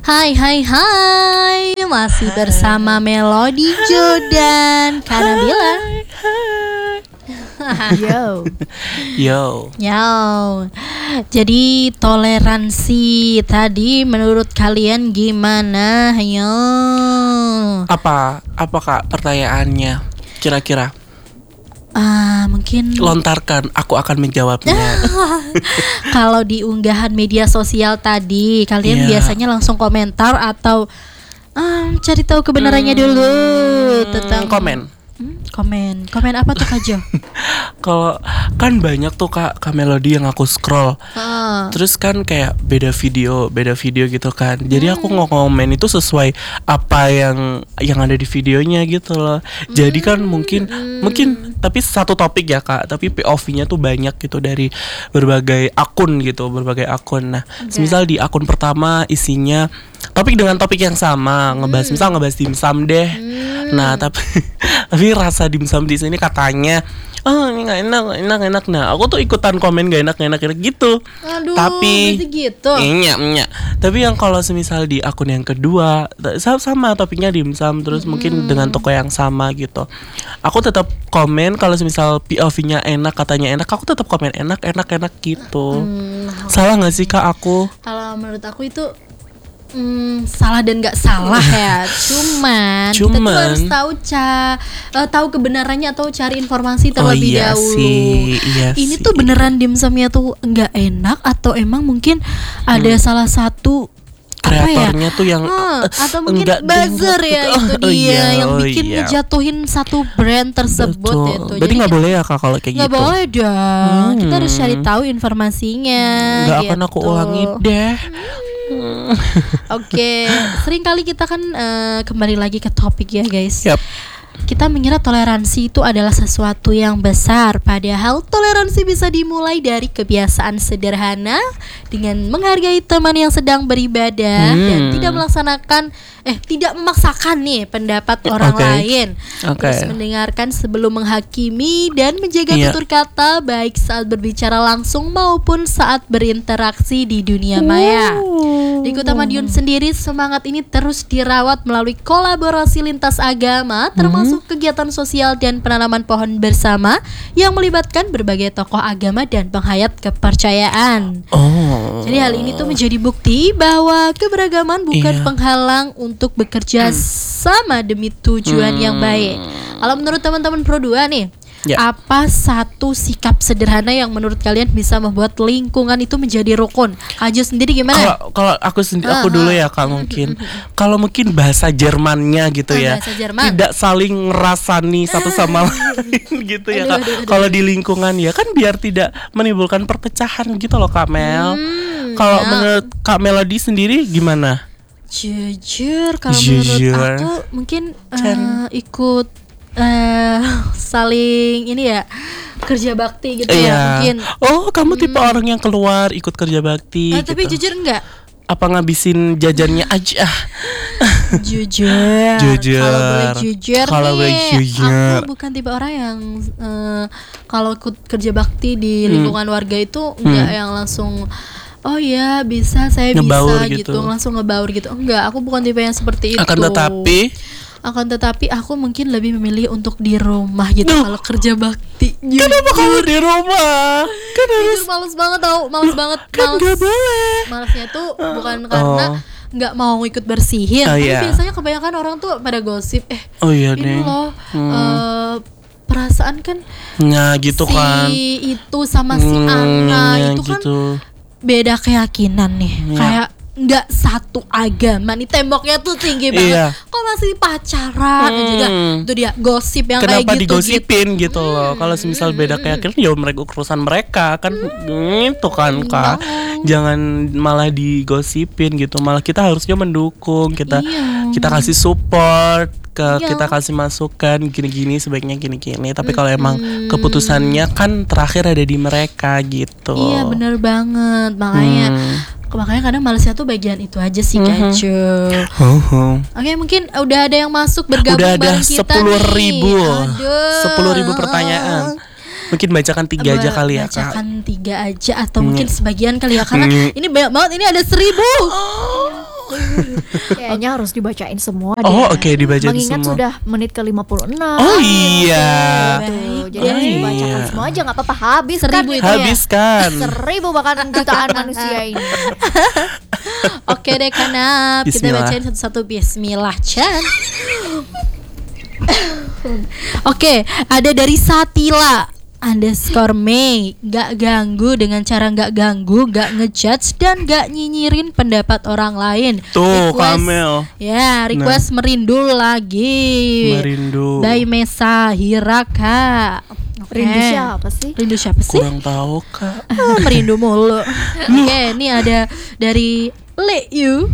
Hai hai hai, masih bersama Melody Jordan Kanabila. Yo. Yo. Jadi toleransi tadi menurut kalian gimana? Yo. Apa Kak pertanyaannya? Kira-kira mungkin lontarkan, aku akan menjawabnya. kalau di unggahan media sosial tadi kalian biasanya langsung komentar atau cari tahu kebenarannya dulu tentang komen apa tuh Kak Jo? Kalau kan banyak tuh Kak Melody yang aku scroll. Terus kan kayak beda video gitu kan. Jadi aku ngomen itu sesuai apa yang ada di videonya gitu loh. Jadi kan mungkin tapi satu topik ya Kak, tapi POV-nya tuh banyak gitu dari berbagai akun. Nah, misal di akun pertama isinya topik dengan topik yang sama, ngebahas dimsum deh. Nah, tapi rasa dimsum di sini katanya ini nggak enak. Nah, aku tuh ikutan komen nggak enak gitu. Aduh, tapi gitu. Iya. Tapi yang kalau semisal di akun yang kedua sama topiknya dimsum, terus mungkin dengan toko yang sama gitu. Aku tetap komen kalau semisal POV-nya enak, katanya enak, aku tetap komen enak gitu. Salah nggak sih Kak aku? Kalau menurut aku itu salah dan nggak salah ya. Cuman kita tuh harus tahu kebenarannya atau cari informasi terlebih dahulu. Ini tuh beneran dimsumnya tuh nggak enak atau emang mungkin ada salah satu kreatornya tuh yang atau mungkin buzzer ya itu dia yang bikin ngejatuhin satu brand tersebut itu. Berarti nggak boleh ya Kak kalau kayak gitu? Nggak boleh dong. Kita harus cari tahu informasinya. Nggak akan aku ulangi deh. Oke, sering kali kita kan kembali lagi ke topik ya guys. Yep. Kita mengira toleransi itu adalah sesuatu yang besar, padahal toleransi bisa dimulai dari kebiasaan sederhana dengan menghargai teman yang sedang beribadah dan tidak memaksakan nih pendapat orang lain. Terus mendengarkan sebelum menghakimi dan menjaga tutur kata baik saat berbicara langsung maupun saat berinteraksi di dunia maya. Di Kota Madiun sendiri semangat ini terus dirawat melalui kolaborasi lintas agama termasuk kegiatan sosial dan penanaman pohon bersama yang melibatkan berbagai tokoh agama dan penghayat kepercayaan. Jadi hal ini tuh menjadi bukti bahwa keberagaman bukan penghalang untuk bekerja sama demi tujuan yang baik. Kalau menurut teman-teman Pro 2 nih, apa satu sikap sederhana yang menurut kalian bisa membuat lingkungan itu menjadi rukun? Kak Jo sendiri gimana? Kalau aku dulu ya Kak, mungkin kalau mungkin bahasa Jermannya gitu ya, tidak saling ngerasani satu sama lain gitu ya Kak. Kalau di lingkungan ya kan biar tidak menimbulkan perpecahan gitu loh Kak Mel. Kalau menurut Kak Melody sendiri gimana? Jujur kalau menurut aku mungkin ikut saling ini ya, kerja bakti gitu ya mungkin. Kamu tipe orang yang keluar ikut kerja bakti gitu. Tapi jujur enggak? Apa ngabisin jajannya aja? Jujur. Kalau boleh jujur, aku bukan tipe orang yang kalau ikut kerja bakti di lingkungan warga itu enggak yang langsung bisa saya ngebaur bisa gitu langsung ngebaur gitu. Enggak, aku bukan tipe yang seperti itu. Akan tetapi aku mungkin lebih memilih untuk di rumah gitu kalau kerja bakti. Kenapa kamu di rumah? Kan harus males banget tau, Kan gak boleh. Malesnya tuh bukan karena nggak mau ikut bersihin, tapi biasanya kebanyakan orang tuh pada gosip ini loh perasaan kan gitu si kan itu sama si Ana itu kan gitu. Beda keyakinan nih, kayak nggak satu agama nih, temboknya tuh tinggi banget. Kok masih pacaran juga? Itu dia gosip yang kenapa kayak gitu. Kenapa digosipin gitu loh? Kalau semisal beda keyakinan ya mereka urusan mereka kan gitu kan Kak. Jangan malah digosipin gitu. Malah kita harusnya mendukung, kita kasih support, kita kasih masukan gini-gini sebaiknya gini-gini. Tapi kalau emang keputusannya kan terakhir ada di mereka gitu. Iya benar banget. Makanya kadang malesnya tuh bagian itu aja sih Kak Jo. Oke, mungkin udah ada yang masuk bergabung bareng kita nih. Udah ada 10.000 pertanyaan. Mungkin bacakan 3 aja kali ya Kak. Bacakan 3 aja atau mungkin sebagian kali ya, karena ini banyak banget, ini ada 1000. Kayaknya harus dibacain semua deh. Oh, oke, dibacain Mengingat semua. sudah menit ke-56. Oh iya. Tuh, jadi Baik. harus Oh, dibacakan iya. semua aja, nggak apa-apa, habis 1000 kan itu gitu ya? Habiskan. 1000 bahkan jutaan manusia ini. Oke deh Kanap, kita Bismillah. bacain satu-satu. Bismillah Chan. Oke, ada dari Satila _ Mei. Gak ganggu dengan cara gak ganggu, gak ngejudge dan gak nyinyirin pendapat orang lain. Tuh, Kamel. Ya, request merindul lagi. Merindu. By Mesa Hiraka. Oke. Rindu siapa sih? Rindu siapa sih? Kurang tahu, Kak. Merindu mulu. Oke, ini ada dari Leyu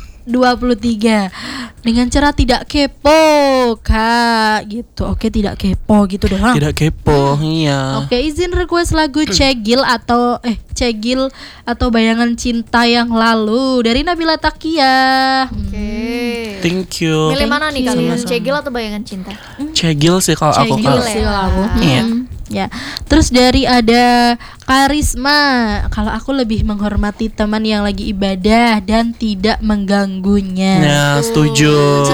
23. Dengan cara tidak kepo, Kak, gitu. Oke, tidak kepo gitu doang. Tidak kepo, iya. Oke, izin request lagu Cegil atau Bayangan Cinta Yang Lalu dari Nabila Takia. Oke. Thank you. Milih mana nih kalian? Sama-sama. Cegil atau Bayangan Cinta? Cegil sih kalau aku, Cegil Kak. sih kalau aku. Iya. Ya. Terus dari ada Karisma, kalau aku lebih menghormati teman yang lagi ibadah dan tidak mengganggunya. Ya, setuju.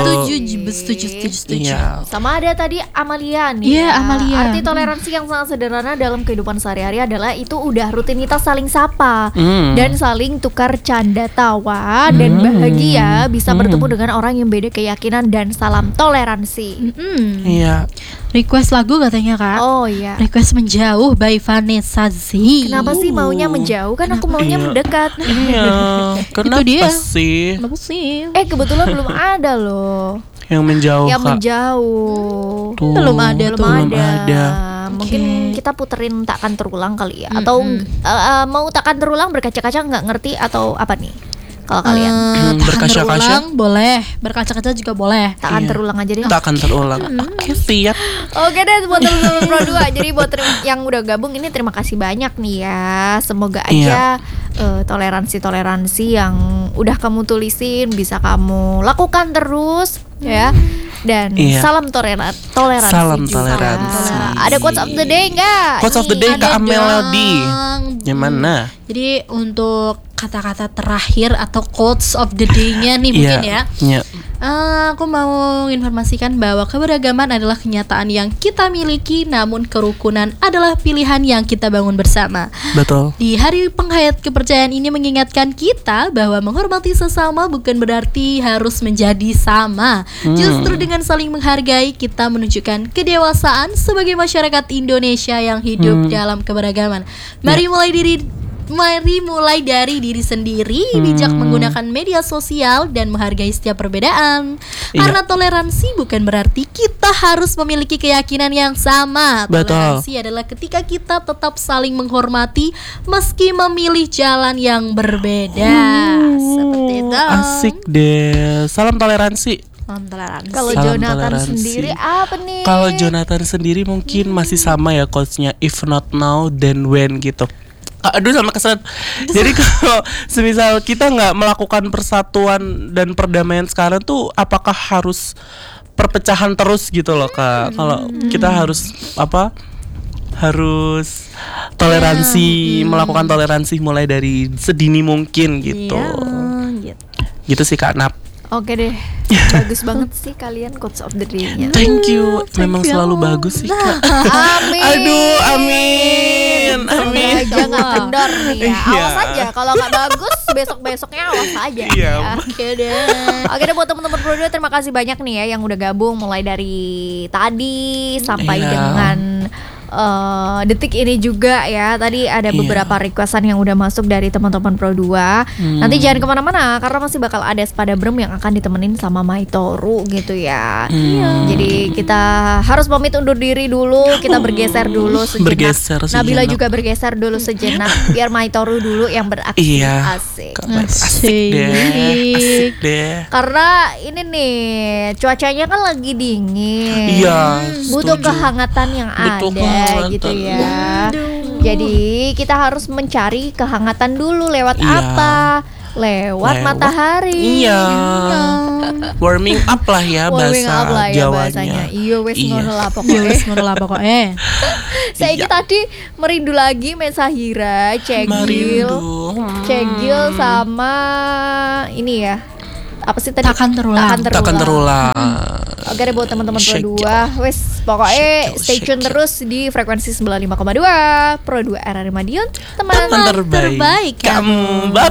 Setuju. Iya. Sama ada tadi Amalia nih. Iya, ya. Amalia. Arti toleransi yang sangat sederhana dalam kehidupan sehari-hari adalah itu udah rutinitas saling sapa dan saling tukar canda tawa dan bahagia bisa bertemu dengan orang yang beda keyakinan dan salam toleransi. Iya. Request lagu katanya, Kak. Oh iya. Request Menjauh by Vanessa Z. Kenapa sih maunya menjauh? Kan aku maunya Iya. mendekat. Iya. Kenapa dia. sih Kenapa sih? Kebetulan belum ada loh. yang menjauh, Yang Kak? menjauh. Tuh, Belum ada tuh. belum ada. Mungkin kita puterin takkan terulang kali ya. Atau mau takkan terulang berkaca-kaca nggak ngerti atau apa nih? Kalau kalian Tahan berkaca-kaca? terulang boleh, berkaca-kaca juga boleh. takkan Iya. terulang aja deh. Tak akan terulang. Oke, siap. Oke deh buat teman-teman Pro 2. Jadi buat yang udah gabung ini terima kasih banyak nih ya. Semoga aja toleransi yang udah kamu tulisin bisa kamu lakukan terus ya. Dan Iya. salam toleransi. Salam juga. toleransi. Ada quotes of the day enggak? Quotes of the day, Kak Melody. Yang mana? Jadi untuk kata-kata terakhir atau quotes of the day-nya nih mungkin ya. Iya. Aku mau informasikan bahwa keberagaman adalah kenyataan yang kita miliki, namun kerukunan adalah pilihan yang kita bangun bersama. Betul. Di hari penghayat kepercayaan ini mengingatkan kita bahwa menghormati sesama bukan berarti harus menjadi sama. Justru dengan saling menghargai, kita menunjukkan kedewasaan sebagai masyarakat Indonesia yang hidup dalam keberagaman. Mari mulai dari diri sendiri, bijak menggunakan media sosial dan menghargai setiap perbedaan. Iya. Karena toleransi bukan berarti kita harus memiliki keyakinan yang sama. Betul. Toleransi adalah ketika kita tetap saling menghormati meski memilih jalan yang berbeda. Seperti itu. Asik deh. Salam toleransi. Salam toleransi. Kalau Salam Jonathan toleransi. sendiri apa nih? Kalau Jonathan sendiri mungkin masih sama ya quotes-nya, if not now then when gitu. Aduh sama kesan. Jadi kalau semisal kita nggak melakukan persatuan dan perdamaian sekarang tuh, apakah harus perpecahan terus gitu loh, Kak? Kalau kita harus harus toleransi, melakukan toleransi mulai dari sedini mungkin gitu. Iya, gitu. Gitu sih, Kak Nap. Oke deh. Bagus banget sih kalian quotes of the day-nya. Thank you. Memang selalu bagus sih, Kak. Amin. Aduh, amin. Amin. Aja nggak kendor nih ya. Iya. Awas aja kalau nggak bagus besok-besoknya awas aja. Iya. Ya. Oke deh. Oke deh buat teman-teman Pro 2 terima kasih banyak nih ya yang udah gabung mulai dari tadi sampai Iya. dengan detik ini juga ya. Tadi ada Iya. beberapa requestan yang udah masuk dari teman-teman Pro 2. Nanti jangan kemana-mana karena masih bakal ada Spada Brem yang akan ditemenin sama Maitoru gitu ya. Jadi kita harus pamit undur diri dulu. Kita bergeser dulu sejenak. Bergeser sejenak. Nabila juga bergeser dulu sejenak. Biar Maitoru dulu yang beraksi. Iya. Asik. Asik deh. Asik deh. Karena ini nih cuacanya kan lagi dingin. Iya, Butuh setuju. kehangatan yang Butuh ada kehangatan. gitu ya. Jadi kita harus mencari kehangatan dulu lewat Iya. apa? Lewat matahari. Iya. Warming up lah ya Warming bahasa up lah ya Jawanya. bahasanya. Iya wes Iya. ngono lah Ya pokoknya. wis ngono lah pokoknya. Saya Iya. tadi merindu lagi Mesahira, Cegil. Merindu. Cegil sama ini ya. apa sih tadi? Takkan terulang. Takkan terulang. Oke deh buat teman-teman Pro Shake 2. Wes pokoknya Shake stay tune it. terus di frekuensi 95,2 Pro 2 RRI Madiun, teman Teman terbaik terbaik kamu. Bye